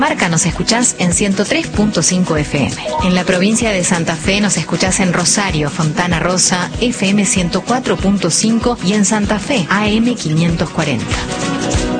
Marca nos escuchás en 103.5 FM. En la provincia de Santa Fe nos escuchás en Rosario, Fontana Rosa, FM 104.5 y en Santa Fe, AM 540.